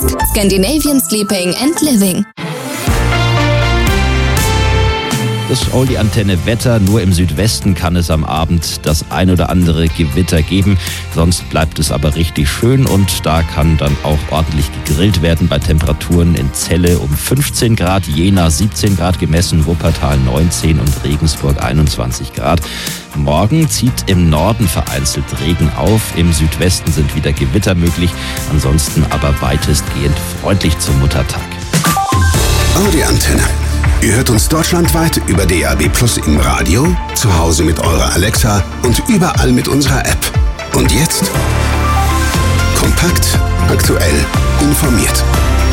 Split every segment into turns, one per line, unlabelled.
Scandinavian Sleeping and Living.
Das Oldie-Antenne-Wetter, nur im Südwesten kann es am Abend das ein oder andere Gewitter geben. Sonst bleibt es aber richtig schön und da kann dann auch ordentlich gegrillt werden bei Temperaturen in Celle um 15 Grad, Jena 17 Grad gemessen, Wuppertal 19 und Regensburg 21 Grad. Morgen zieht im Norden vereinzelt Regen auf, im Südwesten sind wieder Gewitter möglich, ansonsten aber weitestgehend freundlich zum Muttertag.
Audi-Antenne. Ihr hört uns deutschlandweit über DAB+ im Radio, zu Hause mit eurer Alexa und überall mit unserer App. Und jetzt kompakt, aktuell, informiert.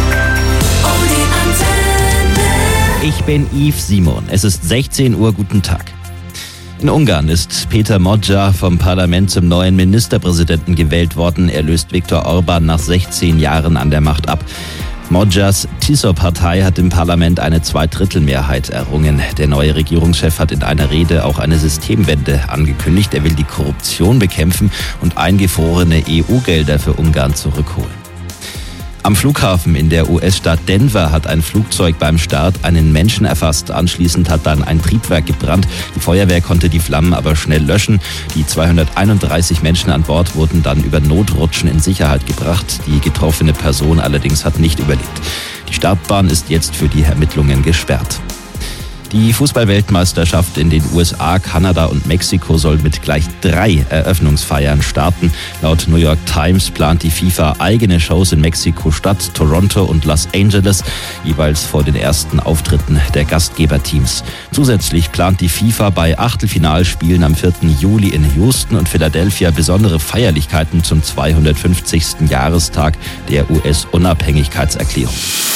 Ich bin Yves Simon. Es ist 16 Uhr. Guten Tag. In Ungarn ist Peter Magyar vom Parlament zum neuen Ministerpräsidenten gewählt worden. Er löst Viktor Orbán nach 16 Jahren an der Macht ab. Magyars Tisza-Partei hat im Parlament eine Zweidrittelmehrheit errungen. Der neue Regierungschef hat in einer Rede auch eine Systemwende angekündigt. Er will die Korruption bekämpfen und eingefrorene EU-Gelder für Ungarn zurückholen. Am Flughafen in der US-Stadt Denver hat ein Flugzeug beim Start einen Menschen erfasst. Anschließend hat dann ein Triebwerk gebrannt. Die Feuerwehr konnte die Flammen aber schnell löschen. Die 231 Menschen an Bord wurden dann über Notrutschen in Sicherheit gebracht. Die getroffene Person allerdings hat nicht überlebt. Die Startbahn ist jetzt für die Ermittlungen gesperrt. Die Fußball-Weltmeisterschaft in den USA, Kanada und Mexiko soll mit gleich 3 Eröffnungsfeiern starten. Laut New York Times plant die FIFA eigene Shows in Mexiko-Stadt, Toronto und Los Angeles, jeweils vor den ersten Auftritten der Gastgeberteams. Zusätzlich plant die FIFA bei Achtelfinalspielen am 4. Juli in Houston und Philadelphia besondere Feierlichkeiten zum 250. Jahrestag der US-Unabhängigkeitserklärung.